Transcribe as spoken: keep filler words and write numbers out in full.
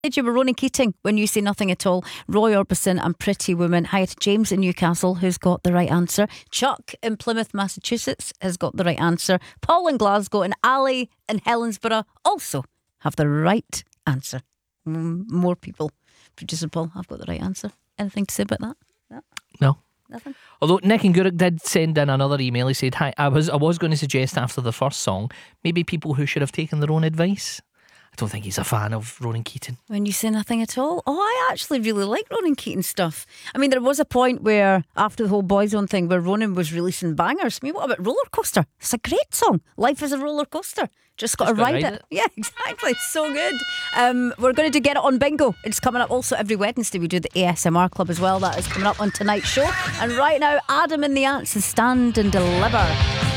You were Ronan Keating, When You Say Nothing at All, Roy Orbison and Pretty Woman. Hi to James in Newcastle, who's got the right answer. Chuck in Plymouth, Massachusetts has got the right answer. Paul in Glasgow and Ali in Helensburgh also have the right answer. Mm, more people. Producer Paul, I've got the right answer. Anything to say about that? No. No. Nothing. Although Nick and Guruk did send in another email. He said, "Hi, I was I was going to suggest after the first song, maybe people who should have taken their own advice." I don't think he's a fan of Ronan Keating. When You Say Nothing at All. Oh, I actually really like Ronan Keating stuff. I mean, there was a point where, after the whole Boyzone thing, where Ronan was releasing bangers. I mean, what about Roller Coaster? It's a great song. Life is a roller coaster. Just got to ride, ride it. it. Yeah, exactly. So good. Um, we're going to do Get It On Bingo. It's coming up also every Wednesday. We do the A S M R Club as well. That is coming up on tonight's show. And right now, Adam and the Ants, Stand and Deliver.